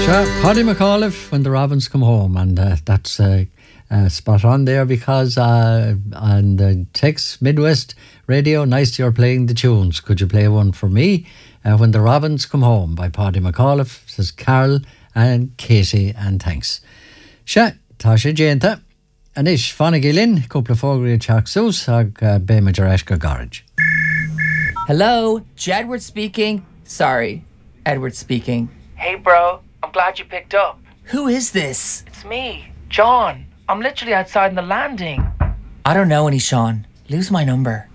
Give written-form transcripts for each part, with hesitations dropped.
Paddy McAuliffe, When the Robins Come Home, and that's spot on there because on the text Midwest Radio, nice you're playing the tunes. Could you play one for me? When the Robins Come Home by Paddy McAuliffe, says Carol and Katie, and thanks. Sha, Tasha Jenta, and ish Fanagilin, couple of Fogri Chaxus, ag Bemajareshka Garage. Hello, Jedward speaking. Sorry, Edward speaking. Hey bro, I'm glad you picked up. Who is this? It's me, John. I'm literally outside in the landing. I don't know any Sean. Lose my number.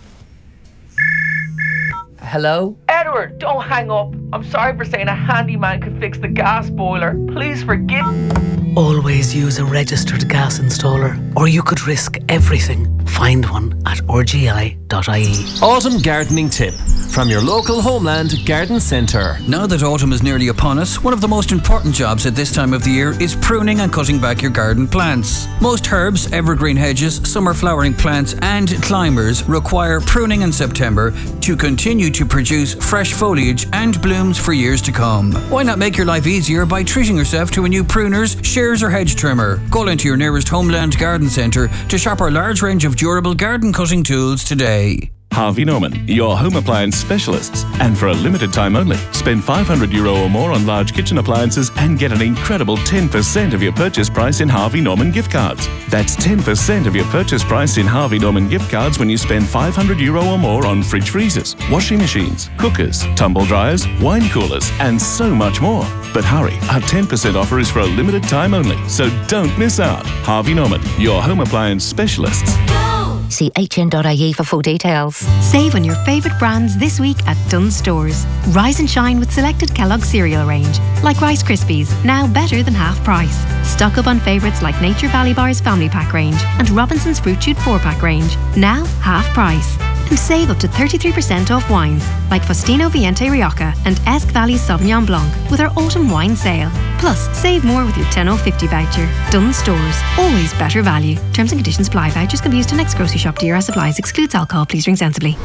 Hello? Edward, don't hang up. I'm sorry for saying a handyman could fix the gas boiler. Please forgive. Always use a registered gas installer, or you could risk everything. Find one at rgi.ie. Autumn gardening tip from your local Homeland Garden Centre. Now that autumn is nearly upon us, one of the most important jobs at this time of the year is pruning and cutting back your garden plants. Most herbs, evergreen hedges, summer flowering plants and climbers require pruning in September to continue to produce fresh foliage and blooms for years to come. Why not make your life easier by treating yourself to a new pruners, shears or hedge trimmer? Call into your nearest Homeland Garden Centre to shop our large range of durable garden cutting tools today. Harvey Norman, your home appliance specialists. And for a limited time only, spend €500 or more on large kitchen appliances and get an incredible 10% of your purchase price in Harvey Norman gift cards. That's 10% of your purchase price in Harvey Norman gift cards when you spend €500 or more on fridge freezers, washing machines, cookers, tumble dryers, wine coolers, and so much more. But hurry, our 10% offer is for a limited time only, so don't miss out. Harvey Norman, your home appliance specialists. See hn.ie for full details. Save on your favourite brands this week at Dunnes Stores. Rise and shine with selected Kellogg's cereal range, like Rice Krispies, now better than half price. Stock up on favourites like Nature Valley Bar's Family Pack range and Robinson's Fruit Shoot 4-pack range, now half price. And save up to 33% off wines like Faustino Viente Rioja and Esk Valley Sauvignon Blanc with our autumn wine sale. Plus, save more with your 10/50 voucher. Dunnes Stores, always better value. Terms and conditions apply. Vouchers can be used to next grocery shop. DRS supplies. Excludes alcohol. Please drink sensibly.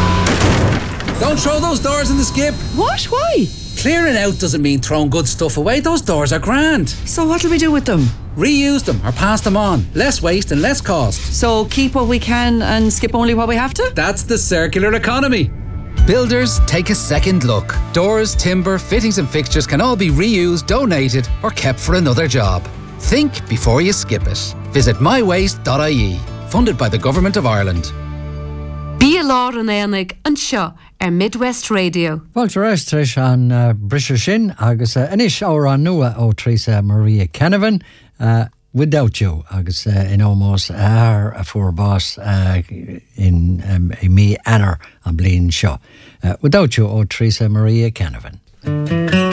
Don't throw those doors in the skip. What? Why? Clearing out doesn't mean throwing good stuff away. Those doors are grand. So what'll we do with them? Reuse them or pass them on. Less waste and less cost. So keep what we can and skip only what we have to? That's the circular economy. Builders, take a second look. Doors, timber, fittings and fixtures can all be reused, donated or kept for another job. Think before you skip it. Visit mywaste.ie. Funded by the Government of Ireland. Bí a lár an éanaig an seo Midwest Radio. Well, Trish an Brisha Shin, agus inis ára nua ó Teresa Maria Canavan, Without You, agus in almost a four boss in me Anna an blin seo. Without You ó Teresa Maria Canavan.